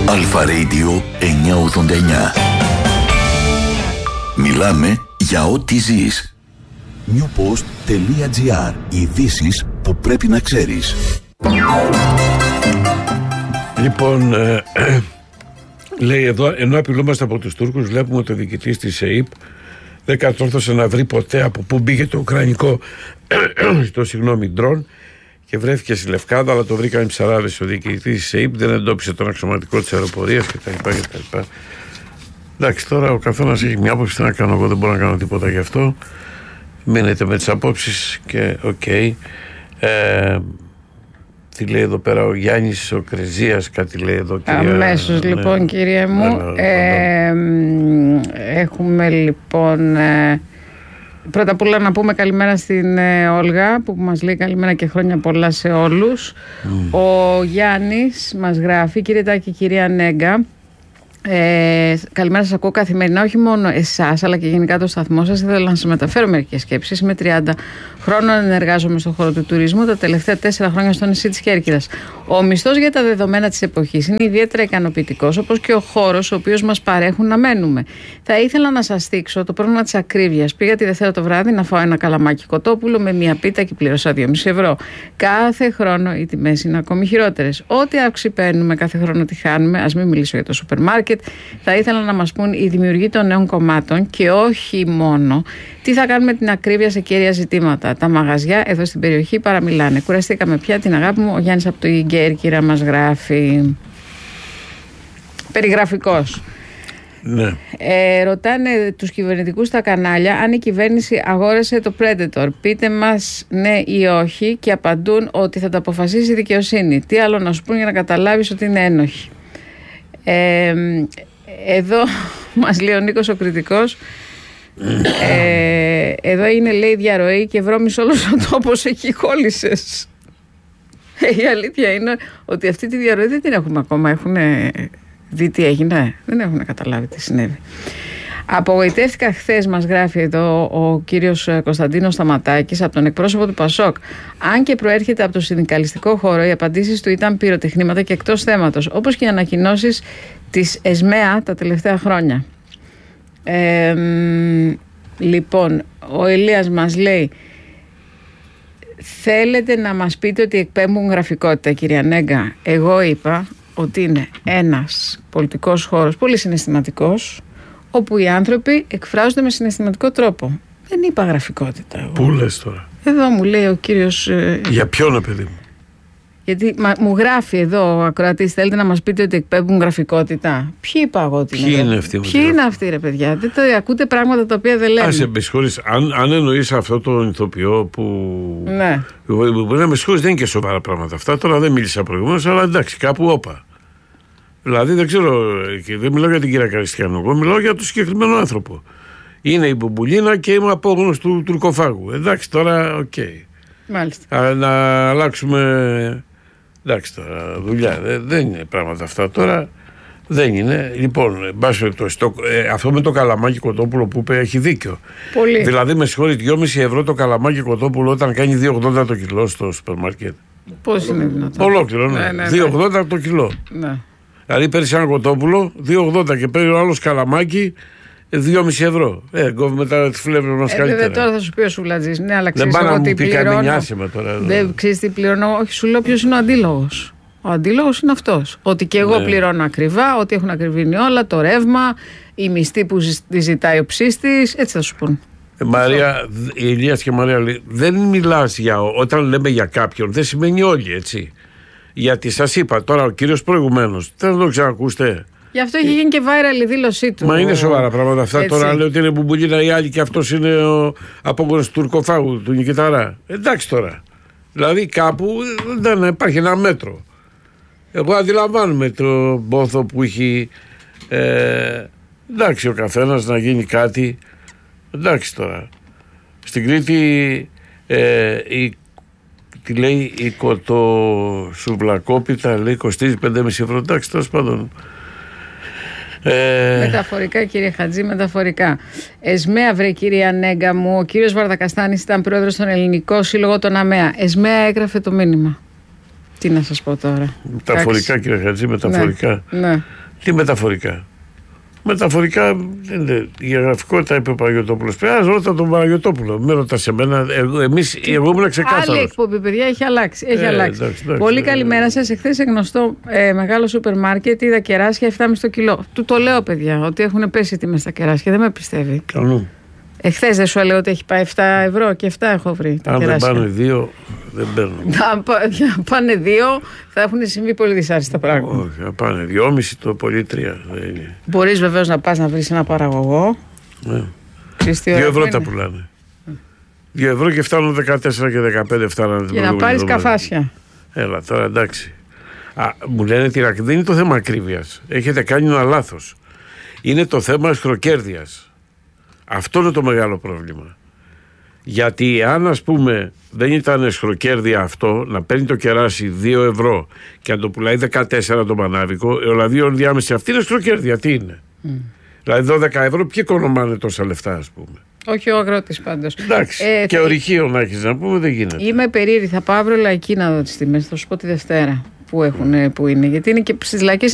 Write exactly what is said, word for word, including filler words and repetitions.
Αλφα Radio εννιακόσια ογδόντα εννιά. Μιλάμε για ό,τι ζεις. newpost τελεία gr. Ειδήσεις που πρέπει να ξέρεις. Λοιπόν, ε, ε, λέει εδώ, ενώ απειλούμαστε από τους Τούρκους, βλέπουμε ότι ο διοικητής της ΕΥΠ δεν κατόρθωσε να βρει ποτέ από πού μπήκε το ουκρανικό το συγγνώμη ντρόν και βρέθηκε στη Λευκάδα, αλλά το βρήκαν οι ψαράδες. Ο διοικητής της ΕΥΠ δεν εντόπισε τον αξιωματικό της αεροπορίας κτλ. Εντάξει, τώρα ο καθένας έχει μια άποψη, τι να κάνω εγώ, δεν μπορώ να κάνω τίποτα γι' αυτό. Μείνετε με τις απόψεις και οκ. Okay. Ε, τι λέει εδώ πέρα ο Γιάννης ο Κρεζίας, κάτι λέει εδώ κυρία. Αμέσως, ναι. Λοιπόν κύριε μου, ε, ε, έχουμε λοιπόν ε, πρώτα απ' όλα να πούμε καλημέρα στην ε, Όλγα που μας λέει καλημέρα και χρόνια πολλά σε όλους. Mm. Ο Γιάννης μας γράφει, κύριε Τάκη, κυρία Νέγκα, Ε, καλημέρα, σας ακούω καθημερινά, όχι μόνο εσάς αλλά και γενικά το σταθμό σας. Ήθελα να σας μεταφέρω μερικές σκέψεις. Είμαι τριάντα χρόνων, ενεργάζομαι στον χώρο του τουρισμού, τα τελευταία τέσσερα χρόνια στο νησί της Κέρκυρας. Ο μισθός για τα δεδομένα της εποχής είναι ιδιαίτερα ικανοποιητικός, όπως και ο χώρος ο οποίος μας παρέχουν να μένουμε. Θα ήθελα να σας δείξω το πρόβλημα της ακρίβειας. Πήγα τη Δευτέρα το βράδυ να φάω ένα καλαμάκι κοτόπουλο με μία πίτα και πλήρωσα δυόμισι ευρώ. Κάθε χρόνο οι τιμές είναι ακόμη χειρότερες. Ό,τι αύξηση παίρνουμε κάθε χρόνο τη χάνουμε. Ας μην μιλήσω για το σούπερ μάρκετ. Θα ήθελα να μας πούν οι δημιουργοί των νέων κομμάτων και όχι μόνο τι θα κάνουμε την ακρίβεια σε κέρια ζητήματα. Τα μαγαζιά εδώ στην περιοχή παραμιλάνε. Κουραστήκαμε πια, την αγάπη μου. Ο Γιάννης από το Κέρκυρα μας γράφει. Περιγραφικός. Ναι. Ε, ρωτάνε τους κυβερνητικούς στα κανάλια αν η κυβέρνηση αγόρασε το Predator. Πείτε μας ναι ή όχι και απαντούν ότι θα τα αποφασίσει η δικαιοσύνη. Τι άλλο να σου πούν για να καταλάβεις ότι είναι ένοχοι. Ε, εδώ μας λέει ο Νίκος ο κριτικός, ε, εδώ είναι λέει διαρροή και βρώμης όλος ο τόπος εκεί κόλλησες. Ε, η αλήθεια είναι ότι αυτή τη διαρροή δεν την έχουμε ακόμα. Έχουν δει τι έγινε, δεν έχουν καταλάβει τι συνέβη. Απογοητεύτηκα χθες, μας γράφει εδώ ο κύριος Κωνσταντίνος Σταματάκης από τον εκπρόσωπο του Πασόκ. Αν και προέρχεται από το συνδικαλιστικό χώρο, οι απαντήσεις του ήταν πυροτεχνήματα και εκτός θέματος, όπως και οι ανακοινώσεις της ΕΣΜΕΑ τα τελευταία χρόνια. Ε, λοιπόν, ο Ηλίας μας λέει, θέλετε να μας πείτε ότι εκπέμπουν γραφικότητα, κυρία Νέγκα? Εγώ είπα ότι είναι ένας πολιτικός χώρος πολύ συναισθηματικός, όπου οι άνθρωποι εκφράζονται με συναισθηματικό τρόπο. Δεν είπα γραφικότητα. Πού λες τώρα? Εδώ μου λέει ο κύριος. Ε... Για ποιον, παιδί μου? Γιατί μα, μου γράφει εδώ ο ακροατής, θέλετε να μας πείτε ότι εκπέμπουν γραφικότητα? Ποιοι είπα εγώ ότι Ποιοι είναι, είναι αυτοί? Ποιοι είναι αυτοί, ρε παιδιά? Δεν το ακούτε πράγματα τα οποία δεν λένε. Α, σε με συγχωρείς, αν, αν εννοείς αυτό τον ηθοποιό που. Ναι. Μπορεί να με συγχωρείς, δεν είναι και σοβαρά πράγματα αυτά. Τώρα δεν μίλησα προηγουμένως, αλλά εντάξει, κάπου όπα. Δηλαδή δεν ξέρω, και δεν μιλάω για την κυρία Καριστιανό, εγώ μιλάω για τον συγκεκριμένο άνθρωπο. Είναι η Μπουμπουλίνα και είμαι απόγονος του τουρκοφάγου. Εντάξει, τώρα, οκ. Okay. Μάλιστα. Α, να αλλάξουμε. Εντάξει, τώρα δουλειά. Δεν, δεν είναι πράγματα αυτά τώρα. Δεν είναι. Λοιπόν, εν πάση περιπτώσει, ε, αυτό με το καλαμάκι κοτόπουλο που είπε έχει δίκιο. Πολύ. Δηλαδή, με συγχωρεί, δυόμισι ευρώ το καλαμάκι κοτόπουλο όταν κάνει δύο ογδόντα το κιλό στο σούπερ μάρκετ. Πώς είναι δυνατόν? Ολόκληρο, ναι. ναι, ναι, ναι. δύο ογδόντα το κιλό. Ναι. Δηλαδή παίρνει ένα κοτόπουλο δύο ογδόντα και παίρνει ο άλλο καλαμάκι δυόμισι ευρώ. Ε, κόβει μετά τη φλέβη μας ε, καλύτερα. Βέβαια τώρα θα σου πει ο Σουλατζής. Ναι, αλλά δεν ξέρεις πάνε τι πληρώνω. Τώρα, δεν ξέρεις τι πληρώνω. Όχι, σου λέω ποιος είναι ο αντίλογος. Ο αντίλογος είναι αυτός. Ότι και εγώ ναι. πληρώνω ακριβά, ότι έχουν ακριβήνει όλα, το ρεύμα, η μισθή που ζητάει ο ψήστης. Έτσι θα σου πούν. Ε, Μαρία, η Ηλίας και Μαρία λέει, δεν μιλάς για. Όταν λέμε για κάποιον, δεν σημαίνει όλοι, έτσι. Γιατί σας είπα τώρα ο κύριος προηγουμένως, δεν το ξανακούστε. Γι' αυτό έχει γίνει και viral η δήλωσή του. Μα είναι σοβαρά πράγματα αυτά. Έτσι. Τώρα λέω ότι είναι Μπουμπουλίνα ή άλλοι και αυτός είναι ο απόγονος του τουρκοφάγου, του Νικηταρά. Εντάξει τώρα. Δηλαδή κάπου δεν υπάρχει ένα μέτρο. Εγώ αντιλαμβάνομαι το πόθο που έχει. Ε, εντάξει, ο καθένας να γίνει κάτι. Εντάξει τώρα. Στην Κρήτη ε, η τι λέει η κοτοσουβλακόπιτα λέει κοστίζει πέντε κόμμα πέντε ευρώ. Εντάξει, τέλος πάντων. Ε... Μεταφορικά, κύριε Χατζή, μεταφορικά. Εσμέα, βρε κυρία Νέγκα μου, ο κύριος Βαρδακαστάνης ήταν πρόεδρος στον Ελληνικό Σύλλογο των ΑΜΕΑ. Εσμέα έγραφε το μήνυμα. Τι να σας πω τώρα. Μεταφορικά, κύριε Χατζή, μεταφορικά. Ναι, ναι. Τι μεταφορικά. Μεταφορικά, η γραφικότητα είπε ο Παναγιωτόπουλος. Πρέπει να ρώτα τον Παναγιωτόπουλο. Με ρωτά σε μένα. Εγώ, εμείς, εγώ ήμουν ξεκάθαρος. Άλλη εκπομπή, παιδιά, έχει αλλάξει. Έχει ε, αλλάξει. εντάξει, εντάξει, Πολύ ε, καλημέρα σας. Εχθές σε γνωστό ε, μεγάλο σούπερ μάρκετ είδα κεράσια επτά κόμμα πέντε το κιλό. Του το λέω, παιδιά, ότι έχουν πέσει τιμές στα κεράσια. Δεν με πιστεύει. Καλού. Εχθές δεν σου έλεγα ότι έχει πάει επτά ευρώ και επτά έχω βρει. Τα Αν κεράσια. δεν πάνε δύο, δεν παίρνω. Να πάνε δύο, θα έχουν συμβεί πολύ δυσάρεστα πράγματα. Όχι, να πάνε δυόμιση το πολύ τρία. Μπορείς βεβαίως να πας να βρεις ένα παραγωγό. Ναι. Δύο ευρώ τα πουλάνε. Δύο ευρώ και φτάνουν δεκατέσσερα και δεκαπέντε φτάνουν. Για να πάρεις καφάσια. Έλα τώρα, εντάξει. Α, μου λένε ότι δεν είναι το θέμα ακρίβειας. Έχετε κάνει ένα λάθος. Είναι το θέμα αισχροκέρδειας. Αυτό είναι το μεγάλο πρόβλημα. Γιατί αν, ας πούμε, δεν ήταν αισχροκέρδεια αυτό, να παίρνει το κεράσι δύο ευρώ και να το πουλάει δεκατέσσερα το μανάβικο, ο λαδίο διάμεση, αυτή είναι αισχροκέρδεια. Τι είναι. Mm. Δηλαδή δώδεκα ευρώ, ποιοι οικονομάνε τόσα λεφτά, ας πούμε. Όχι ο αγρότης πάντως. Εντάξει. Ε, και θα... ορυχείο να έχεις να πούμε, δεν γίνεται. Είμαι περίεργη. Θα πάω αύριο Λαϊκή να δω τις τιμές. Θα σου πω τη Δευτέρα που, έχουν, που είναι. Γιατί είναι και στις Λαϊκές